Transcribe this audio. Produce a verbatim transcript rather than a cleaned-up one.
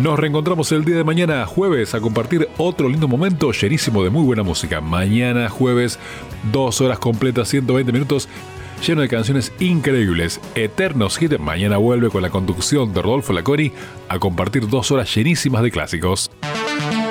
Nos reencontramos el día de mañana, jueves, a compartir otro lindo momento llenísimo de muy buena música. Mañana, jueves, dos horas completas, ciento veinte minutos, lleno de canciones increíbles. Eternos Hit. Mañana vuelve con la conducción de Rodolfo Laconi a compartir dos horas llenísimas de clásicos.